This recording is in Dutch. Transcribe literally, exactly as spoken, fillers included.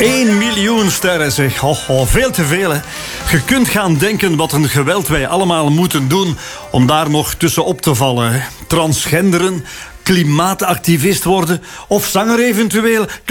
één miljoen sterren, zeg. Ho, ho, veel te veel, hè. Je kunt gaan denken wat een geweld wij allemaal moeten doen om daar nog tussenop te vallen. Hè. Transgenderen, klimaatactivist worden of zanger eventueel.